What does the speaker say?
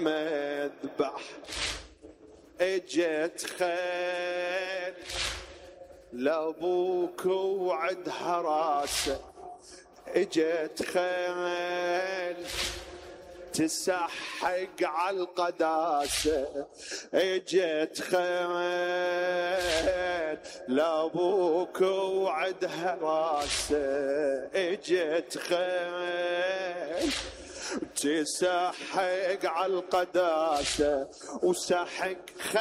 المذبح. اجت خيل لابوك وعدها راسه، اجت خيل تسحق على القداسة، اجت خيل لابوك وعدها راسه، اجت خيل تسحق على القداسة وسحق